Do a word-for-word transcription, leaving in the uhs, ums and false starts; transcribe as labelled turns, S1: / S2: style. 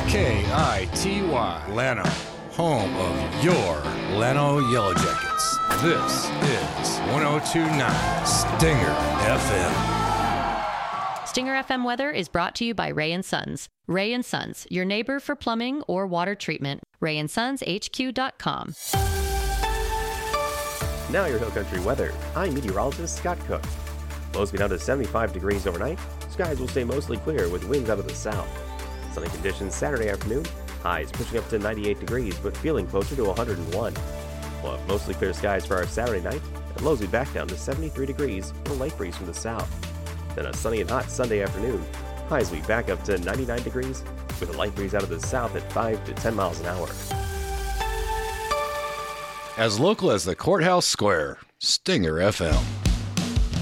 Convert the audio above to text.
S1: K I T Y, Llano, home of your Llano Yellow Jackets. This is one oh two point nine Stinger F M.
S2: Stinger F M weather is brought to you by Ray and Sons. Ray and Sons, your neighbor for plumbing or water treatment. ray and sons h q dot com.
S3: Now your Hill Country weather. I'm meteorologist Scott Cook. Lows get down to seventy-five degrees overnight. Skies will stay mostly clear with winds out of the south. Sunny conditions Saturday afternoon. Highs pushing up to ninety-eight degrees but feeling closer to one hundred one. We'll have mostly clear skies for our Saturday night, and lows will be back down to seventy-three degrees with a light breeze from the south. Then a sunny and hot Sunday afternoon. Highs will be back up to ninety-nine degrees with a light breeze out of the south at five to ten miles an hour.
S1: As local as the Courthouse Square, Stinger F M.